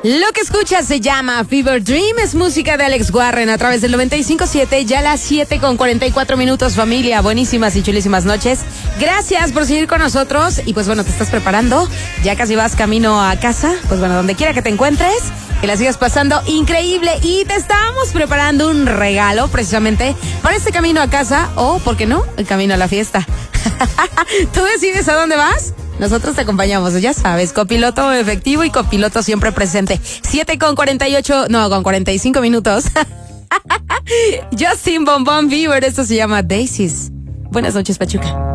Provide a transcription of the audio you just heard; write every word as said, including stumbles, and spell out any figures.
Lo que escuchas se llama Fever Dream, es música de Alex Warren a través del noventa y cinco punto siete, ya las siete con cuarenta y cuatro minutos, familia, buenísimas y chulísimas noches. Gracias por seguir con nosotros y pues bueno, te estás preparando, ya casi vas camino a casa, pues bueno, donde quiera que te encuentres, que la sigas pasando increíble y te estamos preparando un regalo precisamente para este camino a casa o, ¿por qué no?, el camino a la fiesta. ¿Tú decides a dónde vas? Nosotros te acompañamos, ya sabes, copiloto efectivo y copiloto siempre presente. siete con cuarenta y ocho, no, con cuarenta y cinco minutos. Justin Bon Bon Bieber, esto se llama Daisies. Buenas noches, Pachuca.